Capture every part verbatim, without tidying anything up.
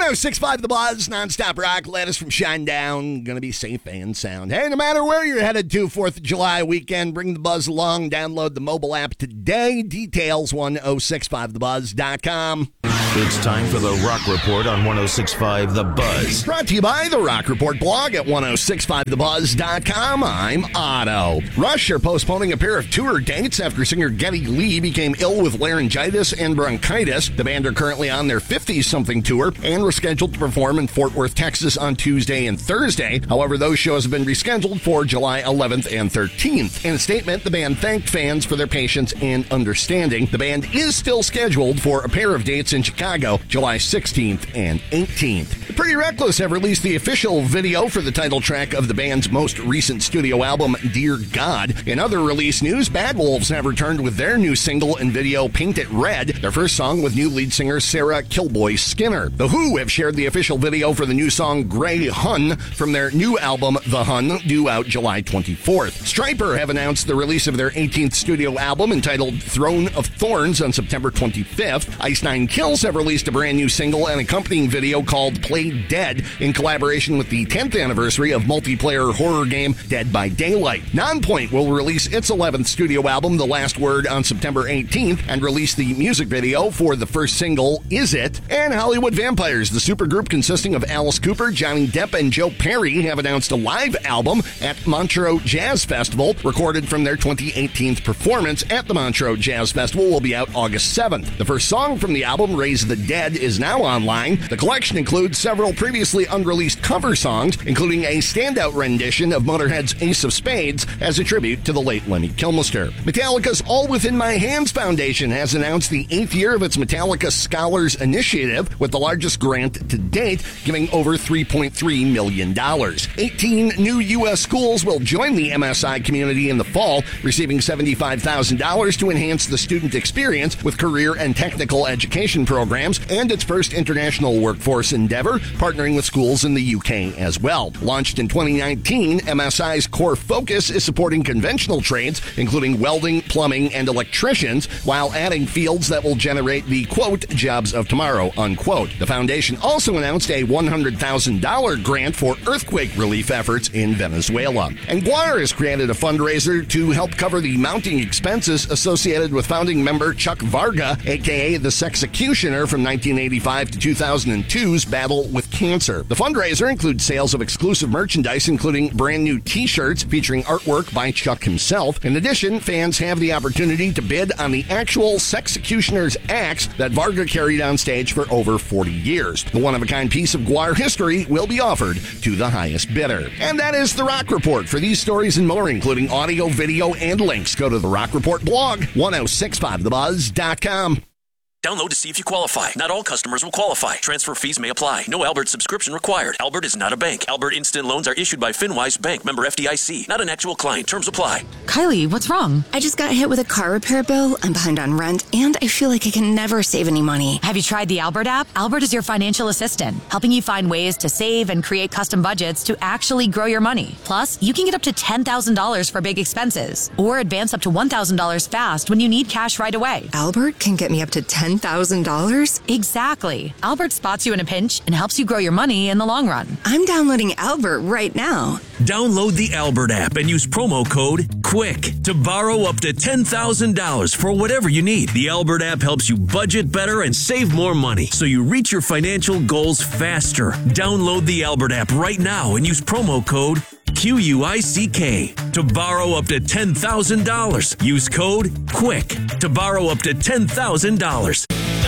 oh six point five The Buzz, nonstop rock, latest from Shinedown. Gonna be safe and sound. Hey, no matter where you're headed to fourth of July weekend, bring the buzz along. Download the mobile app today. Details ten sixty-five the buzz dot com. It's time for the Rock Report on ten sixty-five The Buzz. Brought to you by the Rock Report blog at ten sixty-five the buzz dot com. I'm Otto. Rush are postponing a pair of tour dates after singer Geddy Lee became ill with laryngitis and bronchitis. The band are currently on their fifty-something tour and were scheduled to perform in Fort Worth, Texas on Tuesday and Thursday. However, those shows have been rescheduled for July eleventh and thirteenth. In a statement, the band thanked fans for their patience and understanding. The band is still scheduled for a pair of dates in Chicago, July sixteenth and eighteenth. The Pretty Reckless have released the official video for the title track of the band's most recent studio album, Dear God. In other release news, Bad Wolves have returned with their new single and video, Paint It Red, their first song with new lead singer Sarah Killboy Skinner. The Who have shared the official video for the new song Grey Hun from their new album, The Hun, due out July twenty-fourth. Stryper have announced the release of their eighteenth studio album entitled Throne of Thorns on September twenty-fifth. Ice Nine Kills have released a brand new single and accompanying video called Play Dead in collaboration with the tenth anniversary of multiplayer horror game Dead by Daylight. Nonpoint will release its eleventh studio album, The Last Word, on September eighteenth and release the music video for the first single, Is It? And Hollywood Vampires, the supergroup consisting of Alice Cooper, Johnny Depp, and Joe Perry, have announced a live album at Montreux Jazz Festival. Recorded from their twenty eighteen performance at the Montreux Jazz Festival will be out August seventh. The first song from the album, Raise the Dead, is now online. The collection includes several previously unreleased cover songs, including a standout rendition of Motorhead's Ace of Spades as a tribute to the late Lemmy Kilmister. Metallica's All Within My Hands Foundation has announced the eighth year of its Metallica Scholars Initiative, with the largest grant to date, giving over three point three million dollars. eighteen new U S schools will join the M S I community in the fall, receiving seventy-five thousand dollars to enhance the student experience with career and technical education programs, and its first international workforce endeavor, partnering with schools in the U K as well. Launched in twenty nineteen, M S I's core focus is supporting conventional trades, including welding, plumbing, and electricians, while adding fields that will generate the, quote, jobs of tomorrow, unquote. The foundation also announced a one hundred thousand dollars grant for earthquake relief efforts in Venezuela. And Gwar has created a fundraiser to help cover the mounting expenses associated with founding member Chuck Varga, aka the Sexecutioner, from nineteen eighty-five to two thousand two's battle with cancer. The fundraiser includes sales of exclusive merchandise, including brand new t-shirts featuring artwork by Chuck himself. In addition, fans have the opportunity to bid on the actual Sexecutioner's axe that Varga carried on stage for over forty years. The one-of-a-kind piece of Gwar history will be offered to the highest bidder. And that is the Rock Report. For these stories and more, including audio, video, and links, go to the Rock Report blog, ten sixty-five the buzz dot com. Download to see if you qualify. Not all customers will qualify. Transfer fees may apply. No Albert subscription required. Albert is not a bank. Albert Instant Loans are issued by FinWise Bank, member F D I C. Not an actual client. Terms apply. Kylie, what's wrong? I just got hit with a car repair bill. I'm behind on rent, and I feel like I can never save any money. Have you tried the Albert app? Albert is your financial assistant, helping you find ways to save and create custom budgets to actually grow your money. Plus, you can get up to ten thousand dollars for big expenses, or advance up to one thousand dollars fast when you need cash right away. Albert can get me up to ten thousand dollars? Exactly. Albert spots you in a pinch and helps you grow your money in the long run. I'm downloading Albert right now. Download the Albert app and use promo code QUICK to borrow up to ten thousand dollars for whatever you need. The Albert app helps you budget better and save more money, so you reach your financial goals faster. Download the Albert app right now and use promo code Q U I C K to borrow up to ten thousand dollars. Use code QUICK to borrow up to ten thousand dollars.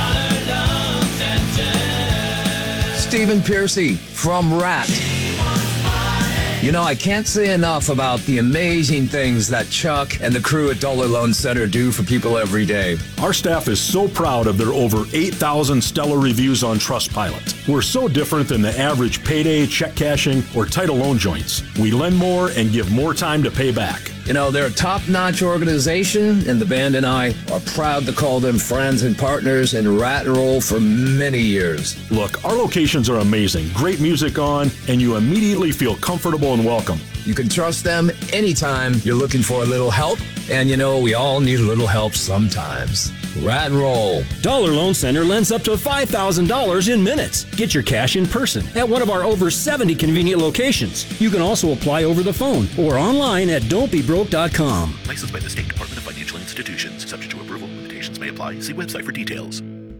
Stephen Piercy from Rat. You know, I can't say enough about the amazing things that Chuck and the crew at Dollar Loan Center do for people every day. Our staff is so proud of their over eight thousand stellar reviews on Trustpilot. We're so different than the average payday, check cashing, or title loan joints. We lend more and give more time to pay back. You know, they're a top-notch organization, and the band and I are proud to call them friends and partners in Rat and Roll for many years. Look, our locations are amazing. Great music on, and you immediately feel comfortable and welcome. You can trust them anytime you're looking for a little help, and you know, we all need a little help sometimes. Rat and roll. Dollar Loan Center lends up to five thousand dollars in minutes. Get your cash in person at one of our over seventy convenient locations. You can also apply over the phone or online at don't be broke dot com. Licensed by the State Department of Financial Institutions. Subject to approval. Limitations may apply. See website for details.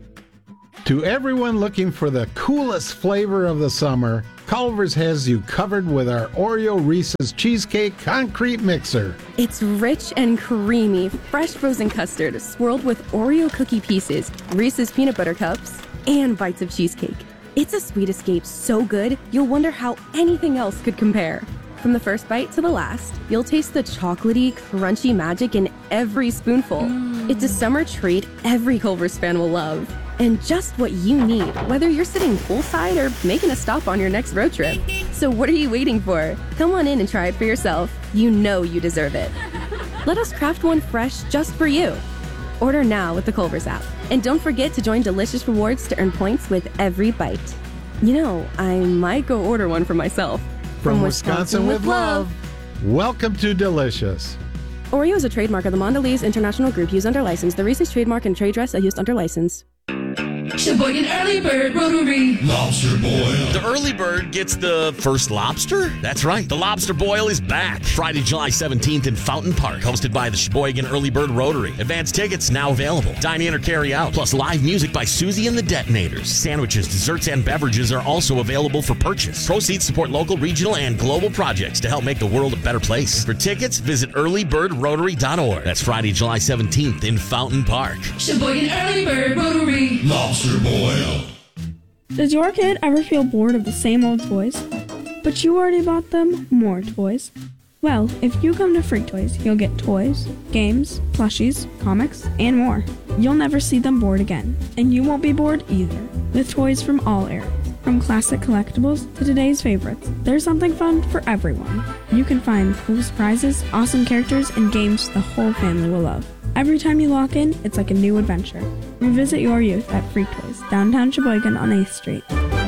To everyone looking for the coolest flavor of the summer, Culver's has you covered with our Oreo Reese's Cheesecake Concrete Mixer. It's rich and creamy, fresh frozen custard swirled with Oreo cookie pieces, Reese's peanut butter cups, and bites of cheesecake. It's a sweet escape so good, you'll wonder how anything else could compare. From the first bite to the last, you'll taste the chocolatey, crunchy magic in every spoonful. Mm. It's a summer treat every Culver's fan will love. And just what you need, whether you're sitting poolside or making a stop on your next road trip. So what are you waiting for? Come on in and try it for yourself. You know you deserve it. Let us craft one fresh just for you. Order now with the Culver's app. And don't forget to join Delicious Rewards to earn points with every bite. You know, I might go order one for myself. From, From Wisconsin, Wisconsin with love. love. Welcome to Delicious. Oreo is a trademark of the Mondelez International Group used under license. The Reese's trademark and trade dress are used under license. Sheboygan Early Bird Rotary. Lobster Boil. The Early Bird gets the first lobster? That's right. The Lobster Boil is back. Friday, July seventeenth in Fountain Park, hosted by the Sheboygan Early Bird Rotary. Advance tickets now available. Dine in or carry out. Plus live music by Susie and the Detonators. Sandwiches, desserts, and beverages are also available for purchase. Proceeds support local, regional, and global projects to help make the world a better place. For tickets, visit early bird rotary dot org. That's Friday, July seventeenth in Fountain Park. Sheboygan Early Bird Rotary. Lobster Boil. Does your kid ever feel bored of the same old toys? But you already bought them more toys? Well, if you come to Freak Toys, you'll get toys, games, plushies, comics, and more. You'll never see them bored again, and you won't be bored either, with toys from all areas. From classic collectibles to today's favorites, there's something fun for everyone. You can find cool surprises, awesome characters, and games the whole family will love. Every time you walk in, it's like a new adventure. Revisit your youth at Freak Toys, downtown Sheboygan on eighth Street.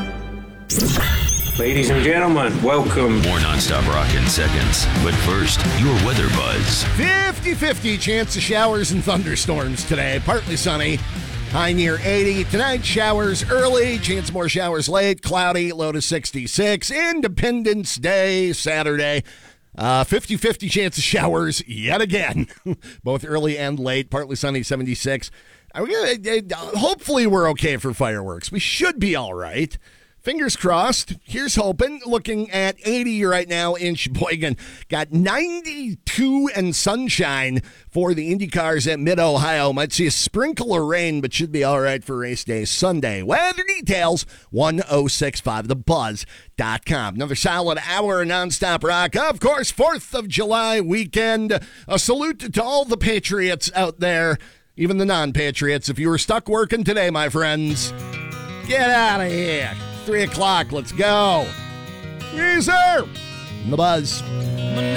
Ladies and gentlemen, welcome. More nonstop rock in seconds. But first, your weather buzz. fifty-fifty chance of showers and thunderstorms today. Partly sunny. High near eighty. Tonight, showers early. Chance of more showers late. Cloudy. Low to sixty-six. Independence Day, Saturday. Uh, fifty-fifty chance of showers yet again. Both early and late. Partly sunny, seventy-six. Are we gonna, uh, hopefully we're okay for fireworks. We should be all right. Fingers crossed. Here's hoping. Looking at eighty right now in Sheboygan. Got ninety-two and sunshine for the Indy cars at Mid-Ohio. Might see a sprinkle of rain, but should be all right for race day Sunday. Weather details, ten sixty-five the buzz dot com. Another solid hour of nonstop rock. Of course, fourth of July weekend. A salute to all the Patriots out there, even the non-Patriots. If you were stuck working today, my friends, get out of here. Three o'clock, let's go. Yes, sir. The Buzz.